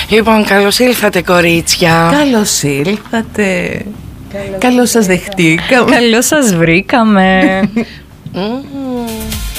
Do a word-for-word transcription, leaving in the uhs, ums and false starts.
Λοιπόν, καλώς ήλθατε, κορίτσια. Καλώς ήλθατε. Καλώς σας δεχτήκαμε. Καλώς σας βρήκαμε. Mm.